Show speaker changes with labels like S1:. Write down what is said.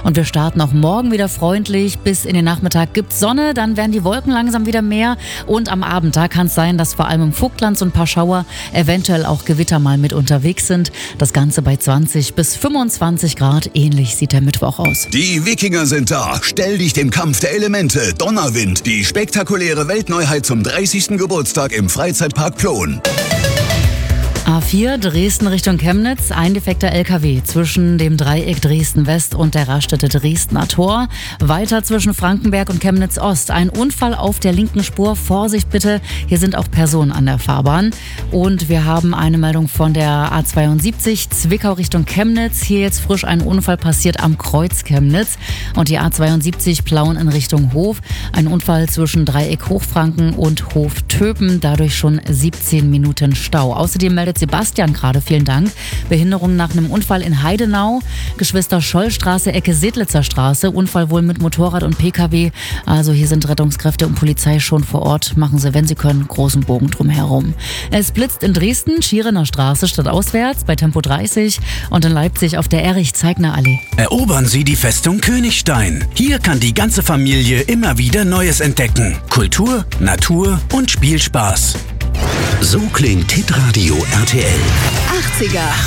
S1: Und wir starten auch morgen wieder freundlich. Bis in den Nachmittag gibt's Sonne, dann werden die Wolken langsam wieder mehr. Und am Abend, da kann es sein, dass vor allem im Vogtland so ein paar Schauer, eventuell auch Gewitter mal mit unterwegs sind. Das Ganze bei 20 bis 25 Grad. Ähnlich sieht der Mittwoch aus.
S2: Die Wikinger sind da. Stell dich dem Kampf der Elemente. Donnerwind, die spektakuläre Weltneuheit zum 30. Geburtstag im Freizeitpark Plon.
S1: A4 Dresden Richtung Chemnitz, ein defekter LKW zwischen dem Dreieck Dresden-West und der Raststätte Dresdner Tor. Weiter zwischen Frankenberg und Chemnitz-Ost. Ein Unfall auf der linken Spur. Vorsicht bitte, hier sind auch Personen an der Fahrbahn. Und wir haben eine Meldung von der A72 Zwickau Richtung Chemnitz. Hier jetzt frisch ein Unfall passiert am Kreuz Chemnitz. Und die A72 Plauen in Richtung Hof. Ein Unfall zwischen Dreieck Hochfranken und Hof Töpen. Dadurch schon 17 Minuten Stau. Außerdem meldet Sebastian gerade, vielen Dank. Behinderung nach einem Unfall in Heidenau, Geschwister-Scholl-Straße, Ecke Sedlitzer Straße, Unfall wohl mit Motorrad und PKW. Also hier sind Rettungskräfte und Polizei schon vor Ort. Machen Sie, wenn Sie können, großen Bogen drumherum. Es blitzt in Dresden, Schierener Straße stadtauswärts bei Tempo 30 und in Leipzig auf der Erich-Zeigner-Allee.
S3: Erobern Sie die Festung Königstein. Hier kann die ganze Familie immer wieder Neues entdecken. Kultur, Natur und Spielspaß.
S2: So klingt Hitradio RTL.
S4: 80er.